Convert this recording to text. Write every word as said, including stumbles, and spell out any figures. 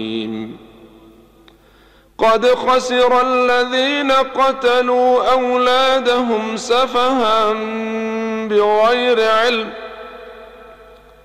قد خسر الذين قتلوا أولادهم سفها بغير علم